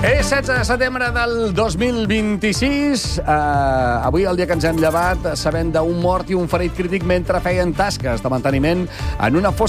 És 16 de setembre del 2026. Avui, el dia que ens hem llevat, sabent d'un mort i un ferit crític mentre feien tasques de manteniment en una fossa